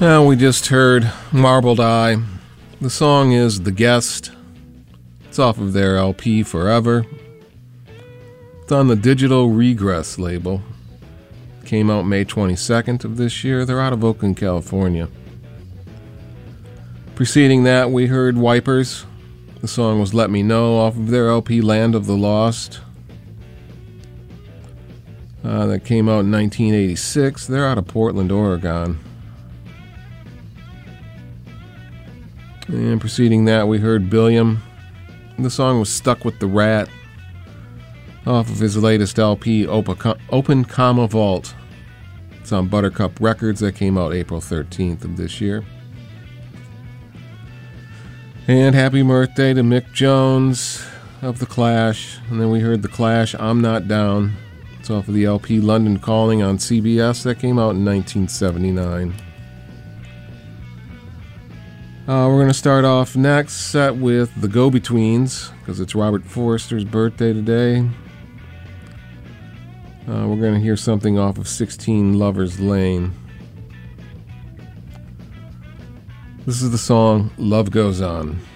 We just heard Marbled Eye. The song is The Guest. It's off of their LP Forever. It's on the Digital Regress label. Came out May 22nd of this year. They're out of Oakland, California. Preceding that, we heard Wipers. The song was Let Me Know off of their LP Land of the Lost. That came out in 1986. They're out of Portland, Oregon. And preceding that, we heard Billiam. The song was Stuck with the Rat off of his latest LP, Open Comma Vault. It's on Buttercup Records. That came out April 13th of this year. And happy birthday to Mick Jones of The Clash. And then we heard The Clash, I'm Not Down. It's off of the LP London Calling on CBS. That came out in 1979. We're going to start off next set with The Go-Betweens, because it's Robert Forster's birthday today. We're going to hear something off of 16 Lovers Lane. This is the song Love Goes On.